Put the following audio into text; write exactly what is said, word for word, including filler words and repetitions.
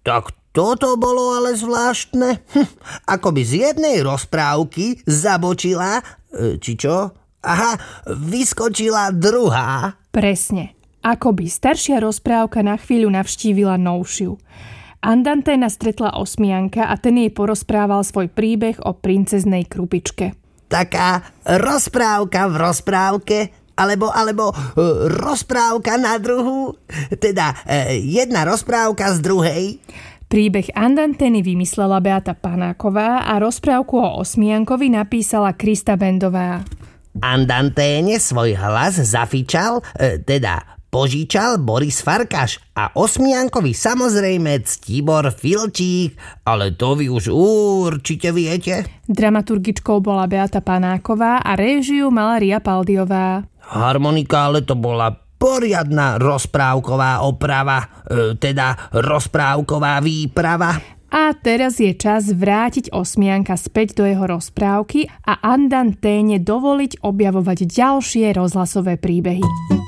Tak toto bolo ale zvláštne. Hm, ako by z jednej rozprávky zabočila, či čo? Aha, vyskočila druhá. Presne. Ako by staršia rozprávka na chvíľu navštívila novšiu. Andantena stretla osmianka a ten jej porozprával svoj príbeh o princeznej krupičke. Taká rozprávka v rozprávke, alebo, alebo uh, rozprávka na druhú, teda uh, jedna rozprávka z druhej. Príbeh Andanteny vymyslela Beata Panáková a rozprávku o osmiankovi napísala Krista Bendová. Andanténe svoj hlas zafičal, uh, teda požičal Boris Farkaš a osmiankovi samozrejme Ctibor Filčík, ale to vy už určite viete. Dramaturgičkou bola Beata Panáková a réžiu mala Ria Paldiová. Harmonika, ale to bola poriadna rozprávková oprava, e, teda rozprávková výprava. A teraz je čas vrátiť osmianka späť do jeho rozprávky a Andanténe dovoliť objavovať ďalšie rozhlasové príbehy.